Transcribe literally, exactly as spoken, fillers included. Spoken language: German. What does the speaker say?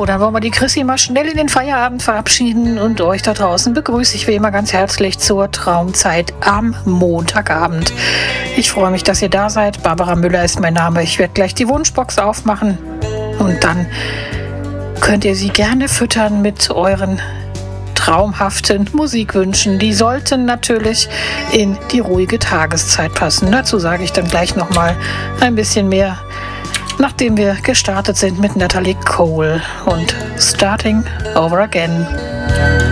dann wollen wir die Chrissy mal schnell in den Feierabend verabschieden und euch da draußen begrüße ich wie immer ganz herzlich zur Traumzeit am Montagabend. Ich freue mich, dass ihr da seid. Barbara Müller ist mein Name. Ich werde gleich die Wunschbox aufmachen und dann könnt ihr sie gerne füttern mit euren traumhaften Musikwünschen. Die sollten natürlich in die ruhige Tageszeit passen. Dazu sage ich dann gleich nochmal ein bisschen mehr, nachdem wir gestartet sind mit Natalie Cole und Starting Over Again.